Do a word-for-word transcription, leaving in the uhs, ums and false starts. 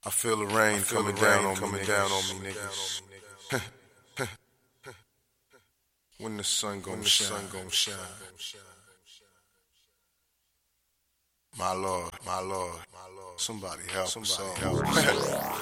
I feel the rain feel coming, the rain down, on coming me, down on me, niggas. When the sun gon' when shine, the sun gon' shine. My Lord, my Lord, my Lord. Somebody help, somebody help.